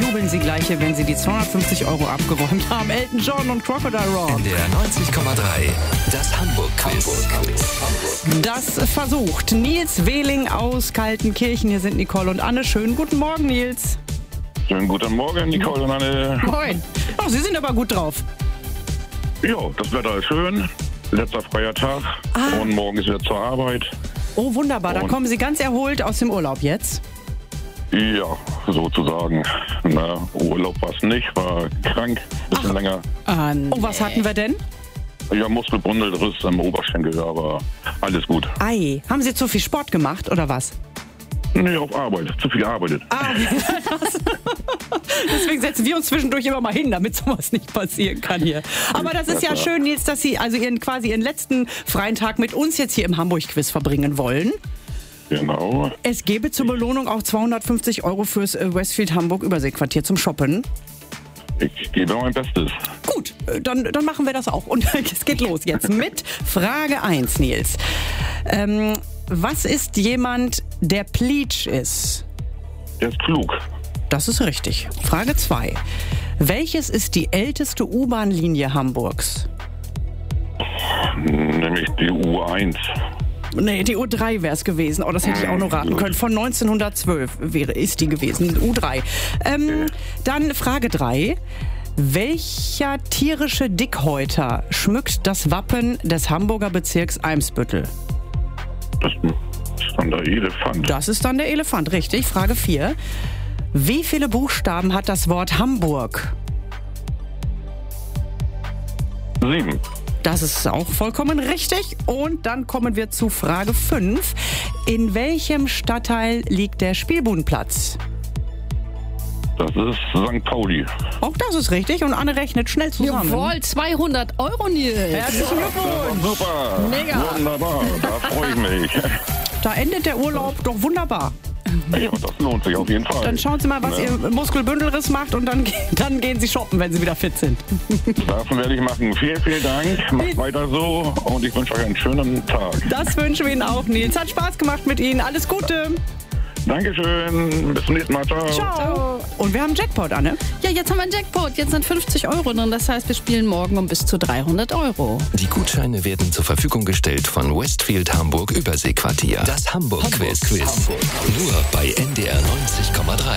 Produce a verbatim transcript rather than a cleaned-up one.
jubeln Sie gleich, wenn Sie die zweihundertfünfzig Euro abgeräumt haben. Elton John und Crocodile Rock. N D R neunzig Komma drei, das Hamburg-Quiz. Das versucht Nils Wehling aus Kaltenkirchen. Hier sind Nicole und Anne. Schönen guten Morgen, Nils. Schönen guten Morgen, Nicole und Anne. Moin. Oh, Sie sind aber gut drauf. Ja, das Wetter ist schön. Letzter freier Tag. Ah. Und morgen ist wieder zur Arbeit. Oh, wunderbar. Da Und- kommen Sie ganz erholt aus dem Urlaub jetzt. Ja, sozusagen. Na, Urlaub war es nicht, war krank, bisschen länger. Ah, nee. Oh, was hatten wir denn? Ja, Muskelbundelriss am Oberschenkel, aber alles gut. Ei. Haben Sie zu viel Sport gemacht oder was? Nee, auf Arbeit, zu viel gearbeitet. Ah, deswegen setzen wir uns zwischendurch immer mal hin, damit sowas nicht passieren kann hier. Aber das ist ja schön, Nils, dass Sie also Ihren quasi Ihren letzten freien Tag mit uns jetzt hier im Hamburg-Quiz verbringen wollen. Genau. Es gäbe zur Belohnung auch zweihundertfünfzig Euro fürs äh, Westfield Hamburg Überseequartier zum Shoppen. Ich gebe mein Bestes. Gut, äh, dann, dann machen wir das auch. Und es geht los jetzt mit Frage eins, Nils. Ähm, was ist jemand, der Pleatsch ist? Der ist klug. Das ist richtig. Frage zwei. Welches ist die älteste U-Bahn-Linie Hamburgs? Nämlich die U eins. Nee, die U drei wäre es gewesen. Oh, das hätte ich auch noch raten können. Von neunzehnhundertzwölf wäre, ist die gewesen. U drei. Ähm, dann Frage drei. Welcher tierische Dickhäuter schmückt das Wappen des Hamburger Bezirks Eimsbüttel? Das ist dann der Elefant. Das ist dann der Elefant, richtig. Frage vier. Wie viele Buchstaben hat das Wort Hamburg? Sieben. Das ist auch vollkommen richtig. Und dann kommen wir zu Frage fünf. In welchem Stadtteil liegt der Spielbudenplatz? Das ist Sankt Pauli. Auch das ist richtig. Und Anne rechnet schnell zusammen. Jawohl, zweihundert Euro, Nils. Herzlichen Glückwunsch. Super. Mega. Wunderbar. Da freue ich mich. Da endet der Urlaub doch wunderbar. Ja, das lohnt sich auf jeden Fall. Dann schauen Sie mal, was Ja. Ihr Muskelbündelriss macht und dann, dann gehen Sie shoppen, wenn Sie wieder fit sind. Das werde ich machen. Vielen, vielen Dank. Macht weiter so und ich wünsche euch einen schönen Tag. Das wünschen wir Ihnen auch, Nils. Hat Spaß gemacht mit Ihnen. Alles Gute. Dankeschön. Bis zum nächsten Mal. Ciao. Ciao. Und wir haben Jackpot, Anne. Ja, jetzt haben wir einen Jackpot. Jetzt sind fünfzig Euro drin. Das heißt, wir spielen morgen um bis zu dreihundert Euro. Die Gutscheine werden zur Verfügung gestellt von Westfield Hamburg Überseequartier. Das Hamburg-Quiz. Hamburg-Quiz. Nur bei N D R neunzig Komma drei.